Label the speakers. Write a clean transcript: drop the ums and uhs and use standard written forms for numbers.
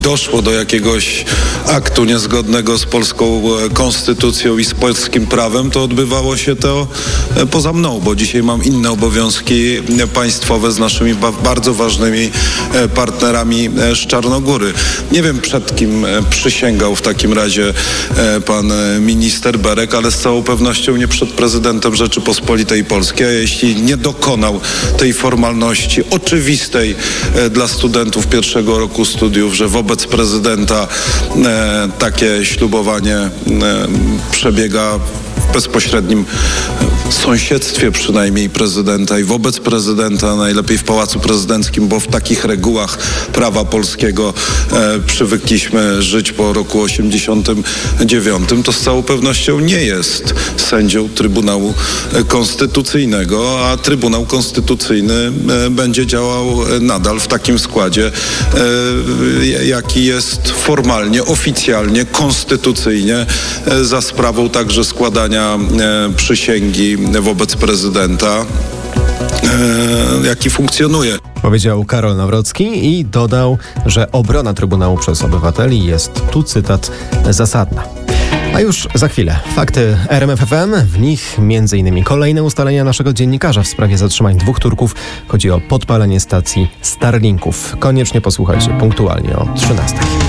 Speaker 1: doszło do jakiegoś aktu niezgodnego z polską konstytucją i z polskim prawem, to odbywało się to poza mną, bo dzisiaj mam inne obowiązki państwowe z naszymi bardzo ważnymi partnerami z Czarnogóry. Nie wiem, przed kim przysięgał w takim razie pan minister Berek, ale z całą pewnością nie przed prezydentem Rzeczypospolitej Polskiej, a jeśli nie dokonał tej formalności oczywistej dla studentów pierwszego roku studiów, że wobec prezydenta takie ślubowanie przebiega w bezpośrednim sąsiedztwie przynajmniej prezydenta i wobec prezydenta, najlepiej w Pałacu Prezydenckim, bo w takich regułach prawa polskiego przywykliśmy żyć po roku 89, to z całą pewnością nie jest sędzią Trybunału Konstytucyjnego, a Trybunał Konstytucyjny będzie działał nadal w takim składzie, jaki jest formalnie, oficjalnie, konstytucyjnie, za sprawą także składania przysięgi wobec prezydenta, jaki funkcjonuje.
Speaker 2: Powiedział Karol Nawrocki i dodał, że obrona Trybunału przez obywateli jest, tu cytat, zasadna. A już za chwilę fakty RMF FM, w nich m.in. kolejne ustalenia naszego dziennikarza w sprawie zatrzymań 2 Turków. Chodzi o podpalenie stacji Starlinków. Koniecznie posłuchajcie punktualnie o 13:00.